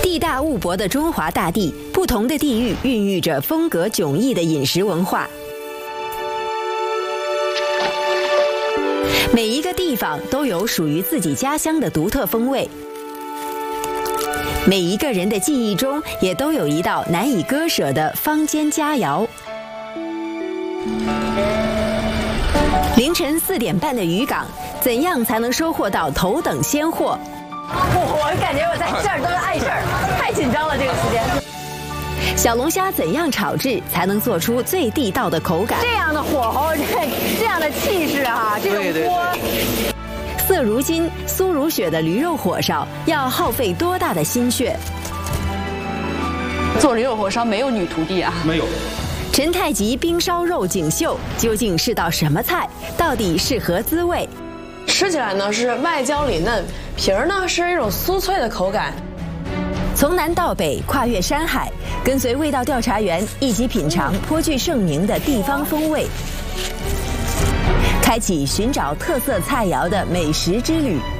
地大物博的中华大地，不同的地域孕育着风格迥异的饮食文化。每一个地方都有属于自己家乡的独特风味，每一个人的记忆中也都有一道难以割舍的坊间佳肴。凌晨4点半的渔港，怎样才能收获到头等鲜货？ 我感觉我在这儿都是碍事儿，太紧张了这个时间。 小龙虾怎样炒制才能做出最地道的口感？ 这样的火候，这样的气势啊，这种锅。 色如金、酥如雪的驴肉火烧要耗费多大的心血？ 做驴肉火烧没有女徒弟啊？ 没有。 陈太极冰烧肉锦绣究竟是道什么菜？到底是何滋味？ 吃起来呢是外焦里嫩，皮儿呢是一种酥脆的口感。 从南到北，跨越山海，跟随味道调查员一起品尝颇具盛名的地方风味，开启寻找特色菜肴的美食之旅。